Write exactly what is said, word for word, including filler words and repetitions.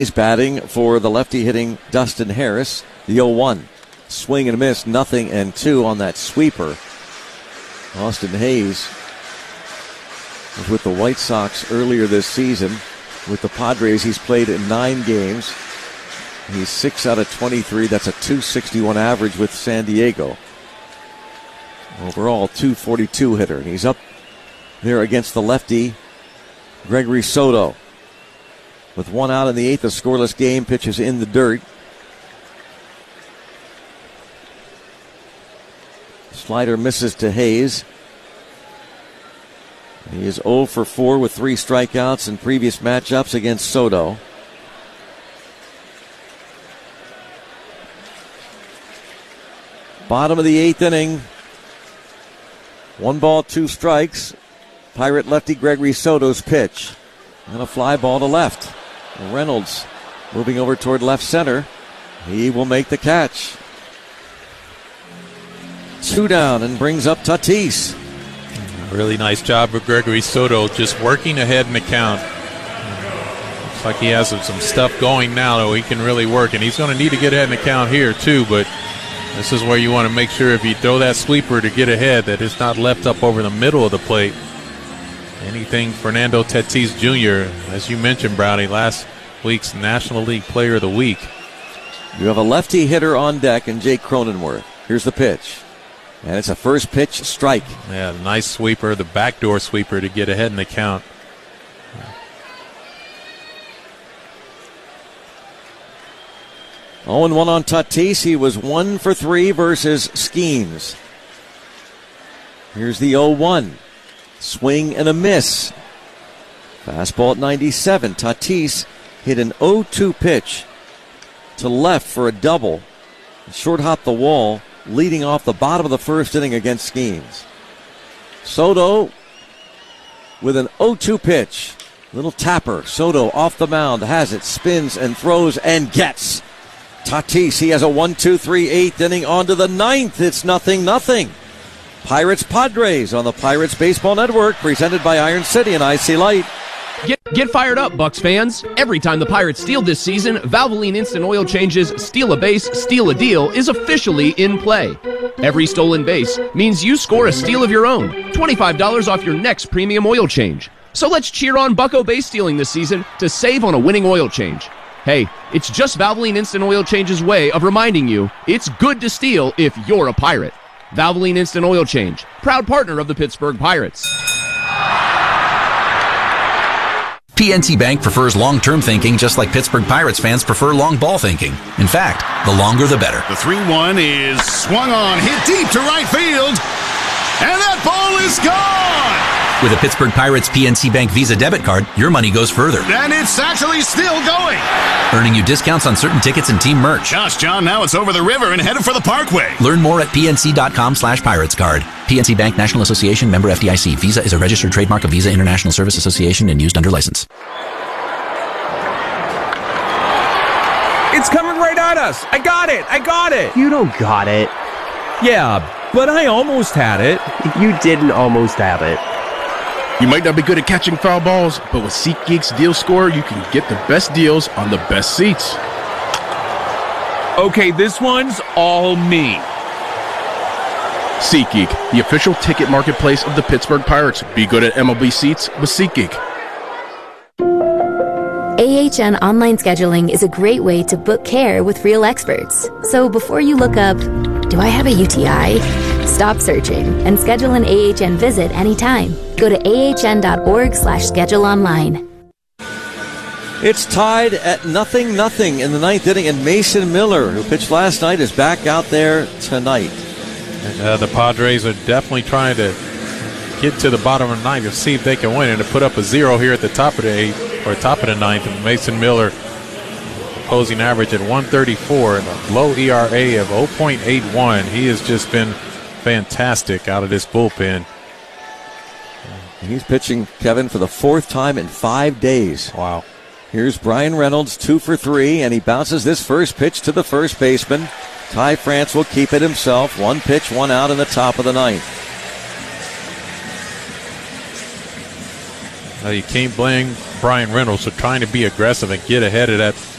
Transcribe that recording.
He's batting for the lefty hitting Dustin Harris. The oh one. Swing and a miss, nothing and two on that sweeper. Austin Hayes was with the White Sox earlier this season. With the Padres, he's played in nine games. He's six out of twenty-three. That's a two sixty-one average with San Diego. Overall, two forty-two hitter. And he's up there against the lefty, Gregory Soto. With one out in the eighth, a scoreless game, pitches in the dirt. Slider misses to Hayes. He is oh for four with three strikeouts in previous matchups against Soto. Bottom of the eighth inning. One ball, two strikes. Pirate lefty Gregory Soto's pitch. And a fly ball to left. Reynolds moving over toward left center. He will make the catch. Two down and brings up Tatis. Really nice job of Gregory Soto just working ahead in the count. Looks like he has some, some stuff going now that he can really work, and he's going to need to get ahead in the count here too, but this is where you want to make sure if you throw that sweeper to get ahead that it's not left up over the middle of the plate. Anything Fernando Tatis Junior, as you mentioned, Brownie, last week's National League Player of the Week. You have a lefty hitter on deck in Jake Cronenworth. Here's the pitch. And it's a first pitch strike. Yeah, nice sweeper, the backdoor sweeper to get ahead in the count. oh and one on Tatis. He was one for three versus Skeens. Here's the oh one. Swing and a miss. Fastball at ninety-seven. Tatis hit an oh two pitch to left for a double. Short hop the wall, leading off the bottom of the first inning against Skeens. Soto with an oh two pitch. Little tapper. Soto off the mound, has it, spins and throws and gets. Tatis, he has a one two three eighth inning on to the ninth. It's nothing, nothing. Pirates Padres on the Pirates Baseball Network, presented by Iron City and I C Light. Get get fired up, Bucks fans. Every time the Pirates steal this season, Valvoline Instant Oil Change's Steal a Base, Steal a Deal is officially in play. Every stolen base means you score a steal of your own. twenty-five dollars off your next premium oil change. So let's cheer on Bucko base stealing this season to save on a winning oil change. Hey, it's just Valvoline Instant Oil Change's way of reminding you it's good to steal if you're a Pirate. Valvoline Instant Oil Change, proud partner of the Pittsburgh Pirates. P N C Bank prefers long-term thinking just like Pittsburgh Pirates fans prefer long ball thinking. In fact, the longer the better. The three one is swung on, hit deep to right field, and that ball is gone! With a Pittsburgh Pirates P N C Bank Visa debit card, your money goes further. And it's actually still going! Earning you discounts on certain tickets and team merch. Gosh, John, now it's over the river and headed for the Parkway. Learn more at pnc.com slash pirates card. P N C Bank National Association, member F D I C. Visa is a registered trademark of Visa International Service Association and used under license. It's coming right at us. I got it. I got it. You don't got it. Yeah, but I almost had it. You didn't almost have it. You might not be good at catching foul balls, but with SeatGeek's Deal Scorer, you can get the best deals on the best seats. Okay, this one's all me. SeatGeek, the official ticket marketplace of the Pittsburgh Pirates. Be good at M L B seats with SeatGeek. A H N Online Scheduling is a great way to book care with real experts. So before you look up, do I have a U T I? Stop searching and schedule an A H N visit anytime. Go to ahn.org slash schedule online. It's tied at nothing, nothing in the ninth inning, and Mason Miller, who pitched last night, is back out there tonight. And, uh, the Padres are definitely trying to get to the bottom of the ninth and see if they can win and to put up a zero here at the top of the eighth or top of the ninth. And Mason Miller, opposing average at one thirty-four and a low E R A of oh point eight one. He has just been fantastic out of this bullpen. He's pitching, Kevin, for the fourth time in five days. Wow. Here's Brian Reynolds, two for three, and he bounces this first pitch to the first baseman. Ty France will keep it himself. One pitch, one out in the top of the ninth. Uh, you can't blame Brian Reynolds for trying to be aggressive and get ahead of that